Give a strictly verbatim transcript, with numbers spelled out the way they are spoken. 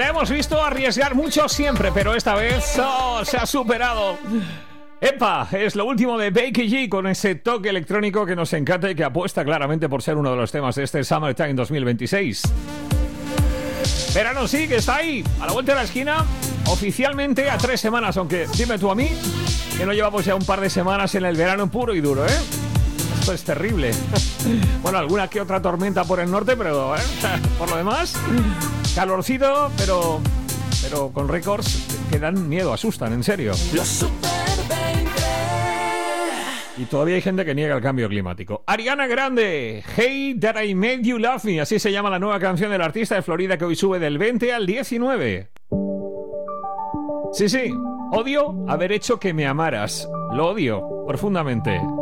La hemos visto arriesgar mucho siempre, pero esta vez oh, se ha superado. ¡Epa! Es lo último de Becky G con ese toque electrónico que nos encanta y que apuesta claramente por ser uno de los temas de este Summertime dos mil veintiséis. Verano sí, que está ahí, a la vuelta de la esquina, oficialmente a tres semanas, aunque dime tú a mí, que no llevamos ya un par de semanas en el verano puro y duro, ¿eh? Esto es terrible. Bueno, alguna que otra tormenta por el norte, pero ¿eh? Por lo demás, calorcito, pero, pero con récords que dan miedo, asustan, en serio. Los Super veinte. Y todavía hay gente que niega el cambio climático. Ariana Grande, Hey That I Made You Love Me, así se llama la nueva canción del artista de Florida que hoy sube del veinte al diecinueve. Sí, sí, odio haber hecho que me amaras. Lo odio profundamente.